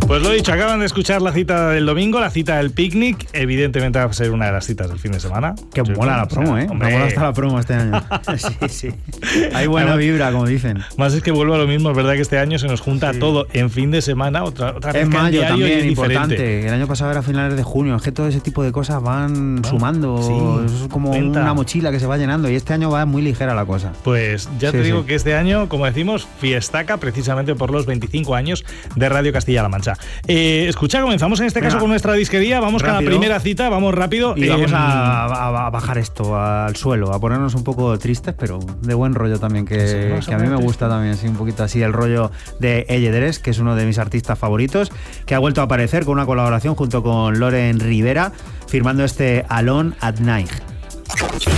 Pues lo dicho, acaban de escuchar la cita del domingo, la cita del picnic. Evidentemente va a ser una de las citas del fin de semana. Que mola la promo, ¿eh? Me mola hasta la promo este año. Sí. Hay buena vibra, como dicen. Más es que vuelvo a lo mismo, es verdad que este año se nos junta todo en fin de semana, otra vez en mayo también, importante. Diferente. El año pasado era a finales de junio. Es que todo ese tipo de cosas van sumando. Es como una mochila que se va llenando y este año va muy ligera la cosa. Pues ya te digo que este año, como decimos, fiestaca precisamente por los 25 años de Radio Castilla-La Mancha. Escucha, comenzamos en este caso con nuestra disquería. Vamos rápido con la primera cita, vamos rápido. Y vamos a bajar esto al suelo, a ponernos un poco tristes, pero de buen rollo también, que a mí me gusta también, sí, un poquito así el rollo de Ellederes, que es uno de mis artistas favoritos, que ha vuelto a aparecer con una colaboración junto con Loren Rivera, firmando este Alone at Night.